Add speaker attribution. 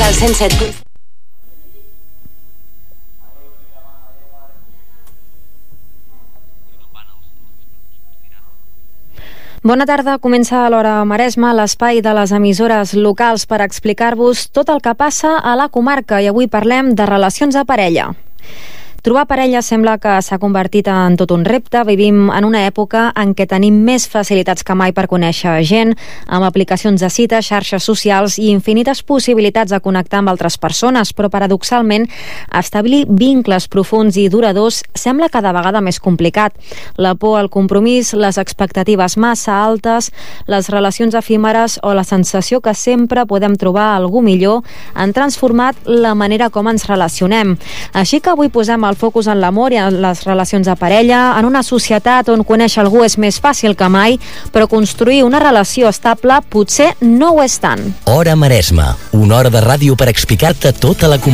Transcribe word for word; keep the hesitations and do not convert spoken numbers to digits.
Speaker 1: al cent set.
Speaker 2: Bona tarda, comença a l'Hora Maresme, l'espai de les emissores locals per explicar-vos tot el que passa a la comarca, i avui parlem de relacions de parella. Trobar parella sembla que s'ha convertit en tot un repte. Vivim en una època en què tenim més facilitats que mai per conèixer gent, amb aplicacions de cites, xarxes socials i infinites possibilitats de connectar amb altres persones, però paradoxalment establir vincles profunds i duradors sembla cada vegada més complicat. La por al compromís, les expectatives massa altes, les relacions efímeres o la sensació que sempre podem trobar algú millor han transformat la manera com ens relacionem. Així que avui posem el focus en l'amor i en les relacions de parella, en una societat on conèixer algú és més fàcil que mai, però construir una relació estable potser no ho és tant.
Speaker 3: Hora Maresme, una hora de ràdio per explicar-te tota la comunitat.